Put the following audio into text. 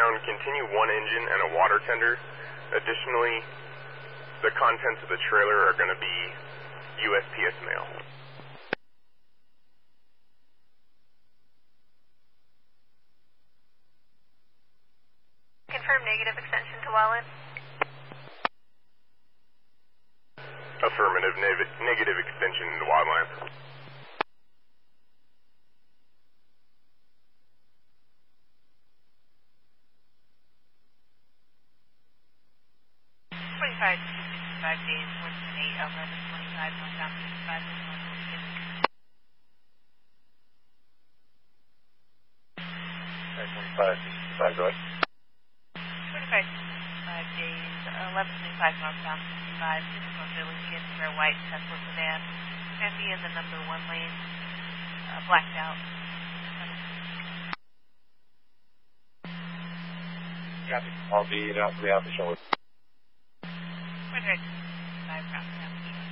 ground, continue one engine and a water tender. Additionally, the contents of the trailer are going to be USPS mail. Confirm negative extension to Wallet. Affirmative, negative extension into Wildland. Five days, 1.8, Alpha 25, northbound 55, 25, go ahead. 25 days, 11.25 northbound 55, physical Lincoln for a white Tesla sedan. Can be in the number 1 lane, blacked out. Copy. I'll be out for the official. Right.